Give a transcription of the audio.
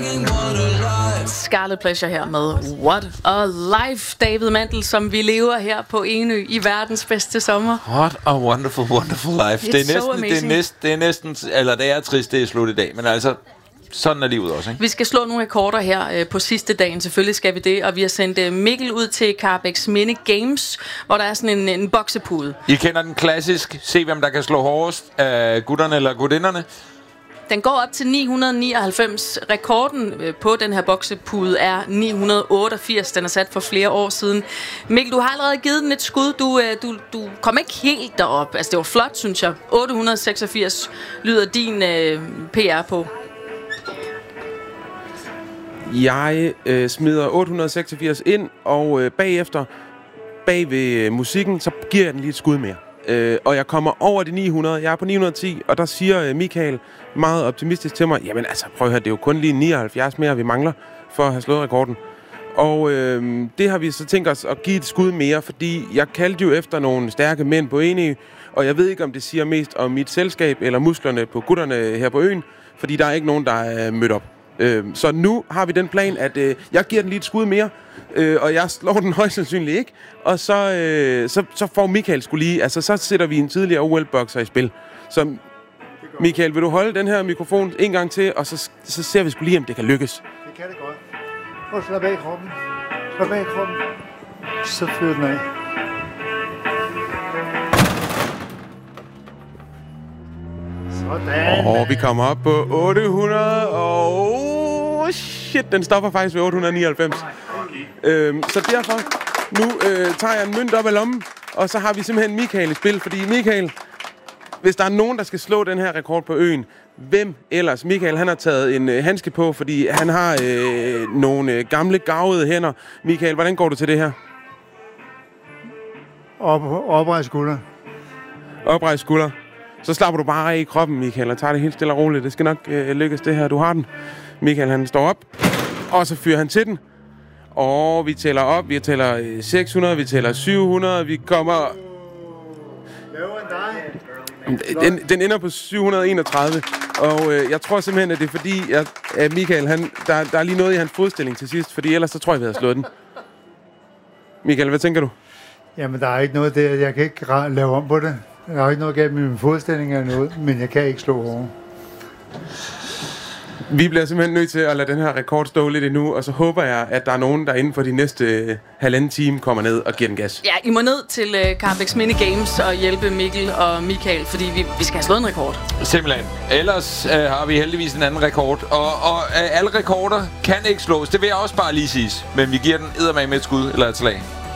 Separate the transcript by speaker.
Speaker 1: Scarlet Pleasure her med What a Life, David Mandel, som vi lever her på Enø i verdens bedste sommer.
Speaker 2: What a wonderful, wonderful life. Det er trist, det er slut i dag, men altså, sådan er livet også, ikke?
Speaker 1: Vi skal slå nogle rekorder her på sidste dagen, selvfølgelig skal vi det, og vi har sendt Mikkel ud til Karrebæksminde Games, hvor der er sådan en boksepude.
Speaker 2: I kender den klassisk, se hvem der kan slå hårdest af gutterne eller gudinderne.
Speaker 1: Den går op til 999. Rekorden på den her boksepude er 988. Den er sat for flere år siden. Mikkel, du har allerede givet den et skud. Du kom ikke helt derop. Altså, det var flot, synes jeg. 886 lyder din PR på.
Speaker 3: Jeg smider 886 ind, og bagefter, bag ved musikken, så giver jeg den lige et skud mere. Og jeg kommer over de 900. Jeg er på 910, og der siger Michael meget optimistisk til mig, jamen altså, prøv at høre, det er jo kun lige 79 mere, vi mangler for at have slået rekorden. Og det har vi så tænkt os at give et skud mere, fordi jeg kaldte jo efter nogle stærke mænd på Enø, og jeg ved ikke, om det siger mest om mit selskab eller musklerne på gutterne her på øen, fordi der er ikke nogen, der er mødt op. Så nu har vi den plan, at jeg giver den lige et skud mere, og jeg slår den højst sandsynligt ikke. Og så får Michael skulle lige, altså så sætter vi en tidligere OL-bokser i spil. Så Michael, vil du holde den her mikrofon en gang til, og så ser vi skulle lige, om det kan lykkes.
Speaker 4: Det kan det godt. Prøv at slappe af kroppen. Slap af kroppen. Så fyr den af. Sådan.
Speaker 3: Og vi kommer op på 800, og shit, den stopper faktisk ved 899. Så derfor, nu tager jeg en mønt op af lommen, og så har vi simpelthen Michael i spil. Fordi Michael, hvis der er nogen, der skal slå den her rekord på øen, hvem ellers? Michael, han har taget en handske på, fordi han har nogle gamle gavede hænder. Michael, hvordan går du til det her?
Speaker 4: Oprejst skulder.
Speaker 3: Oprejst skulder. Så slapper du bare af i kroppen, Michael, og tager det helt stille og roligt. Det skal nok lykkes, det her. Du har den. Michael, han står op, og så fyrer han til den. Og vi tæller op. Vi tæller 600, vi tæller 700, vi kommer... Den ender på 731, og jeg tror simpelthen, at det er fordi, at Michael, der er lige noget i hans fodstilling til sidst, fordi ellers så tror jeg, vi havde slået den. Michael, hvad tænker du?
Speaker 4: Jamen, der er ikke noget der. Jeg kan ikke lave om på det. Der er ikke noget galt med min fodstilling eller noget, men jeg kan ikke slå over.
Speaker 3: Vi bliver simpelthen nødt til at lade den her rekord stå lidt endnu, og så håber jeg, at der er nogen, der inden for de næste halvanden time kommer ned og giver den gas.
Speaker 1: Ja, I må ned til Karrebæksminde Games og hjælpe Mikkel og Michael, fordi vi skal have slået en rekord.
Speaker 2: Simpelthen. Ellers har vi heldigvis en anden rekord, og alle rekorder kan ikke slås. Det vil jeg også bare lige sige, men vi giver den eddermame med et skud eller et slag.